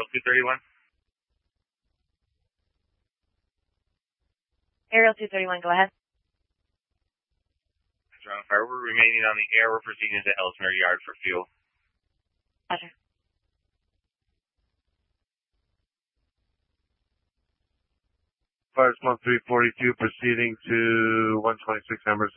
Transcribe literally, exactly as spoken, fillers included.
Aerial two thirty-one. Aerial two thirty-one, go ahead. Roger, on fire. We're remaining on the air. We're proceeding to Ellesmere Yard for fuel. Roger. Fire Smoke three forty-two proceeding to one twenty-six Embers.